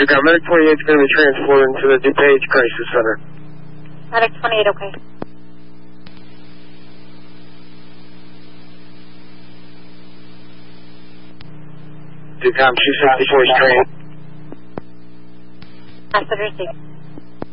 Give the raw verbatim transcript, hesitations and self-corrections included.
DuCom, Medic twenty-eight is going to be transported to the DuPage Crisis Center. Medic twenty-eight, okay. DuCom two sixty-four is trained. Passenger received.